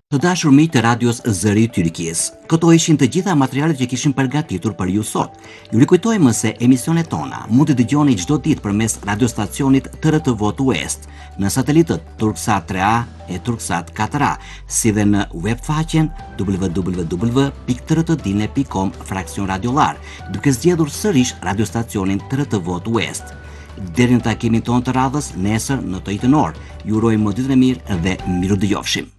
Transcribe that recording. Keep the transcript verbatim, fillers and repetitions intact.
Të dashur miq të radios Zëri i Tyrkisë, këto ishin të gjitha materialet që kishim përgatitur për ju sot. Ju rikujtojmë se emisionet tona mund të dëgjoni çdo ditë përmes radiostacionit T R T V West, në satelitët Turksat tre A e Turksat katër A, si dhe në webfaqen w w w pikë t r t dine pikë com fraksion radiolar, duke zgjedhur sërish radiostacionin T R T V West. Deri në takimin tonë të radhës nesër në të njëjtën orë, ju urojmë ditën e mirë dhe miru dëgjofshim.